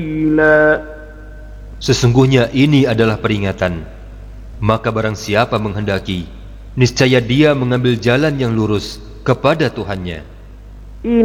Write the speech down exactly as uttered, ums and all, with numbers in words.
Sesungguhnya ini adalah peringatan. Maka barang siapa menghendaki, niscaya dia mengambil jalan yang lurus kepada Tuhannya.